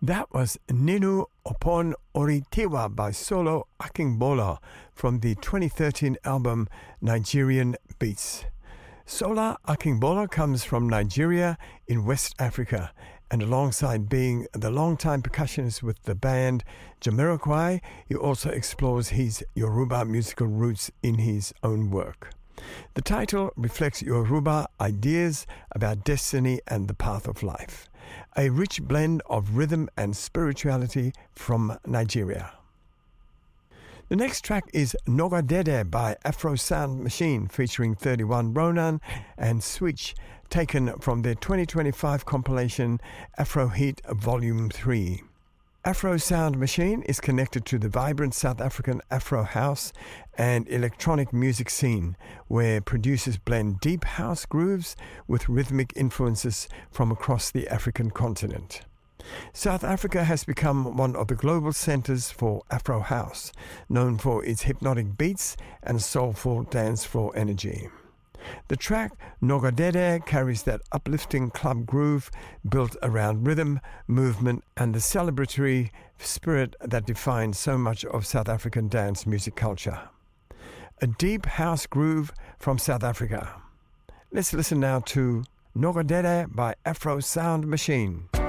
That was Ninu Opon Oritiwa by Solo Akingbola from the 2013 album Nigerian Beats. Sola Akingbola comes from Nigeria in West Africa, and alongside being the longtime percussionist with the band Jamiroquai, he also explores his Yoruba musical roots in his own work. The title reflects Yoruba ideas about destiny and the path of life, a rich blend of rhythm and spirituality from Nigeria. The next track is Nogadede by Afro Sound Machine featuring 31 Ronan and Switch, taken from their 2025 compilation Afro Heat Volume 3. Afro Sound Machine is connected to the vibrant South African Afro house and electronic music scene, where producers blend deep house grooves with rhythmic influences from across the African continent. South Africa has become one of the global centers for Afro house, known for its hypnotic beats and soulful dance floor energy. The track Nogadede carries that uplifting club groove built around rhythm, movement, and the celebratory spirit that defines so much of South African dance music culture. A deep house groove from South Africa. Let's listen now to Nogadede by Afro Sound Machine.